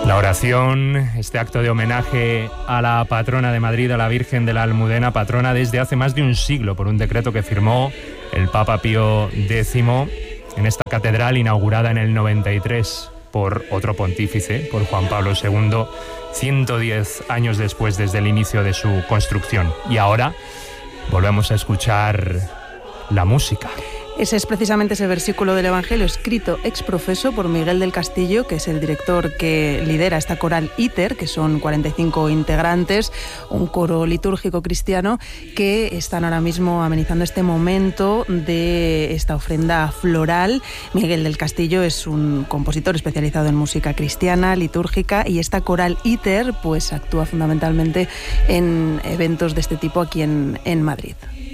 La oración, este acto de homenaje a la patrona de Madrid, a la Virgen de la Almudena, patrona desde hace más de un siglo por un decreto que firmó el Papa Pío X en esta catedral inaugurada en el 93 por otro pontífice, por Juan Pablo II, 110 años después desde el inicio de su construcción. Y ahora volvemos a escuchar la música. Ese es precisamente ese versículo del Evangelio escrito ex profeso por Miguel del Castillo, que es el director que lidera esta coral ITER, que son 45 integrantes, un coro litúrgico cristiano, que están ahora mismo amenizando este momento de esta ofrenda floral. Miguel del Castillo es un compositor especializado en música cristiana, litúrgica, y esta coral ITER pues actúa fundamentalmente en eventos de este tipo aquí en Madrid.